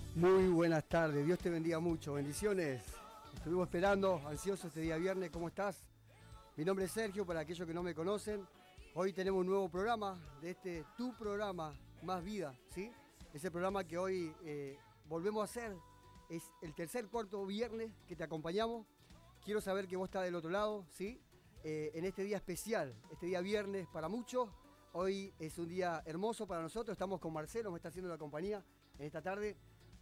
Muy buenas tardes, Dios te bendiga mucho, bendiciones. Estuvimos esperando, ansiosos este día viernes, ¿cómo estás? Mi nombre es Sergio, para aquellos que no me conocen. Hoy tenemos un nuevo programa de tu programa, Más Vida, ¿sí? Ese programa que hoy volvemos a hacer, es el cuarto viernes que te acompañamos. Quiero saber que vos estás del otro lado, ¿sí? En este día especial, este día viernes para muchos. Hoy es un día hermoso para nosotros, estamos con Marcelo, me está haciendo la compañía en esta tarde.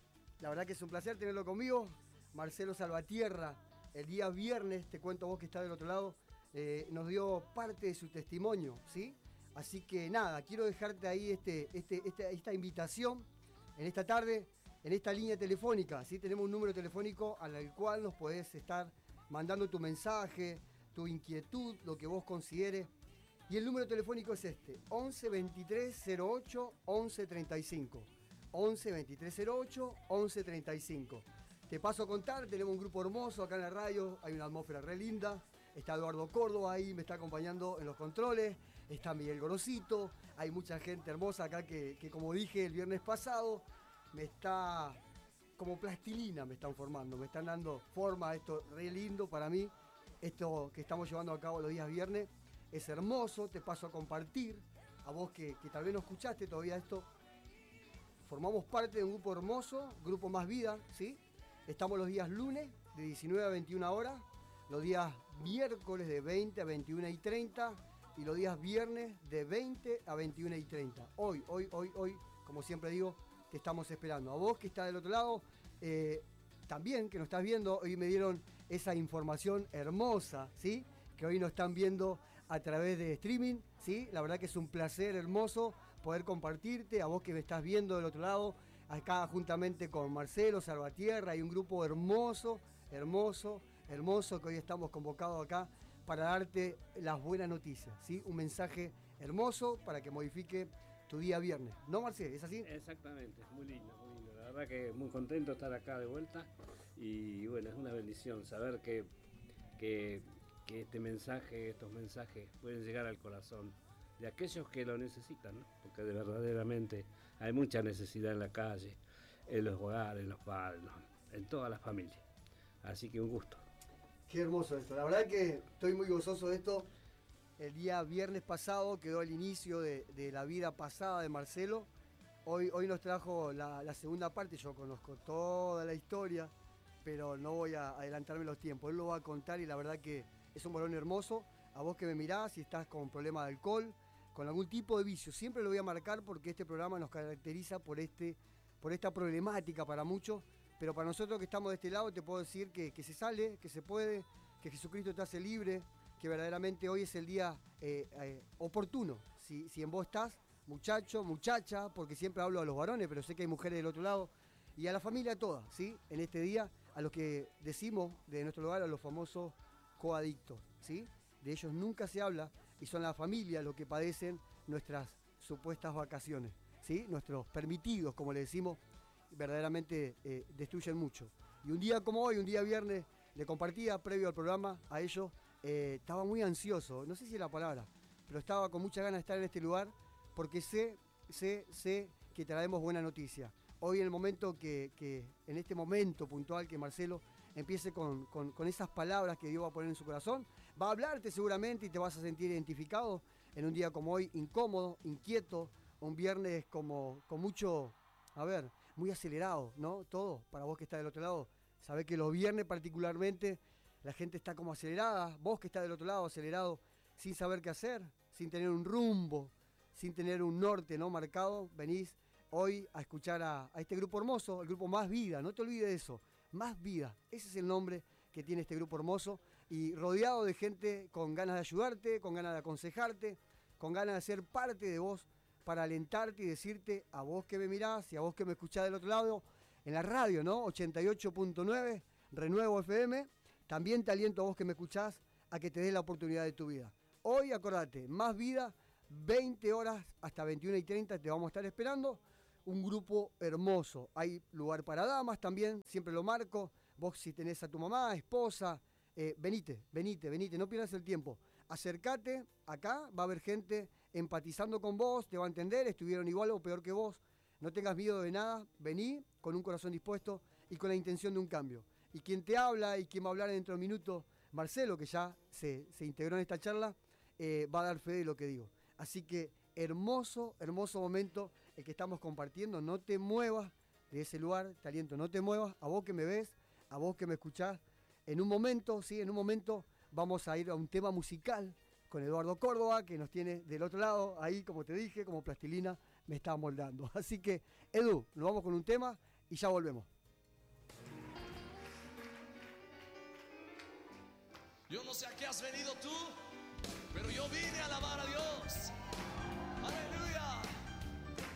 La verdad que es un placer tenerlo conmigo. Marcelo Salvatierra, el día viernes, te cuento vos que estás del otro lado, nos dio parte de su testimonio, ¿sí? Así que nada, quiero dejarte ahí esta invitación en esta tarde, en esta línea telefónica, ¿sí? Tenemos un número telefónico al cual nos podés estar mandando tu mensaje, tu inquietud, lo que vos consideres. Y el número telefónico es 11 23 08 11 35. 11 23 08 11 35. Te paso a contar, tenemos un grupo hermoso acá en la radio, hay una atmósfera re linda. Está Eduardo Córdoba ahí, me está acompañando en los controles. Está Miguel Gorosito, hay mucha gente hermosa acá que como dije el viernes pasado, me está como plastilina, me están formando, me están dando forma. Esto re lindo para mí, esto que estamos llevando a cabo los días viernes. Es hermoso, te paso a compartir, a vos que tal vez no escuchaste todavía esto. Formamos parte de un grupo hermoso, Grupo Más Vida, ¿sí? Estamos los días lunes de 19 a 21 horas, los días miércoles de 20 a 21 y 30 y los días viernes de 20 a 21 y 30. Hoy, como siempre digo, te estamos esperando. A vos que estás del otro lado, también que nos estás viendo, hoy me dieron esa información hermosa, ¿sí? Que hoy nos están viendo a través de streaming, ¿sí? La verdad que es un placer hermoso poder compartirte, a vos que me estás viendo del otro lado, acá juntamente con Marcelo Salvatierra, hay un grupo hermoso, que hoy estamos convocados acá para darte las buenas noticias, ¿sí? Un mensaje hermoso para que modifique tu día viernes. ¿No, Marcelo? ¿Es así? Exactamente, muy lindo, muy lindo. La verdad que muy contento de estar acá de vuelta y bueno, es una bendición saber que estos mensajes pueden llegar al corazón de aquellos que lo necesitan, ¿no? Porque verdaderamente hay mucha necesidad en la calle, en los hogares, en los padres, en todas las familias. Así que un gusto. Qué hermoso esto, la verdad que estoy muy gozoso de esto. El día viernes pasado quedó el inicio de la vida pasada de Marcelo. Hoy nos trajo la segunda parte, yo conozco toda la historia, pero no voy a adelantarme los tiempos. Él lo va a contar y la verdad que es un varón hermoso. A vos que me mirás, si estás con problema de alcohol, con algún tipo de vicio, siempre lo voy a marcar porque este programa nos caracteriza por esta problemática para muchos, pero para nosotros que estamos de este lado te puedo decir que se sale, que se puede, que Jesucristo te hace libre, que verdaderamente hoy es el día oportuno. Si en vos estás, muchacho, muchacha, porque siempre hablo a los varones, pero sé que hay mujeres del otro lado, y a la familia toda, ¿sí? En este día, a los que decimos de nuestro lugar, a los famosos coadictos, ¿sí? De ellos nunca se habla y son la familia los que padecen nuestras supuestas vacaciones, ¿sí? Nuestros permitidos, como le decimos, verdaderamente destruyen mucho. Y un día como hoy, un día viernes, le compartía previo al programa a ellos, estaba muy ansioso, no sé si es la palabra, pero estaba con mucha ganas de estar en este lugar porque sé que traemos buena noticia. Hoy en el momento en este momento puntual que Marcelo empiece con esas palabras que Dios va a poner en su corazón, va a hablarte seguramente y te vas a sentir identificado en un día como hoy, incómodo, inquieto, un viernes como con mucho, muy acelerado, ¿no? Todo, para vos que estás del otro lado, sabés que los viernes particularmente la gente está como acelerada, vos que estás del otro lado acelerado, sin saber qué hacer, sin tener un rumbo, sin tener un norte, ¿no? Marcado, venís hoy a escuchar a este grupo hermoso, el grupo Más Vida, no te olvides de eso, Más Vida, ese es el nombre que tiene este grupo hermoso y rodeado de gente con ganas de ayudarte, con ganas de aconsejarte, con ganas de ser parte de vos para alentarte y decirte a vos que me mirás y a vos que me escuchás del otro lado, en la radio, ¿no? 88.9, Renuevo FM, también te aliento a vos que me escuchás a que te des la oportunidad de tu vida. Hoy, acordate, Más Vida, 20 horas hasta 21 y 30 te vamos a estar esperando. Un grupo hermoso. Hay lugar para damas también, siempre lo marco. Vos si tenés a tu mamá, esposa, venite, no pierdas el tiempo. Acércate, acá va a haber gente empatizando con vos, te va a entender, estuvieron igual o peor que vos. No tengas miedo de nada, vení con un corazón dispuesto y con la intención de un cambio. Y quien te habla y quien va a hablar dentro de un minuto, Marcelo, que ya se integró en esta charla, va a dar fe de lo que digo. Así que hermoso, hermoso momento el que estamos compartiendo. No te muevas de ese lugar, te aliento, no te muevas. A vos que me ves, a vos que me escuchás. En un momento, sí, en un momento vamos a ir a un tema musical con Eduardo Córdoba, que nos tiene del otro lado, ahí, como te dije, como plastilina, me está moldando. Así que, Edu, nos vamos con un tema y ya volvemos. Yo no sé a qué has venido tú, pero yo vine a alabar a Dios. Aleluya.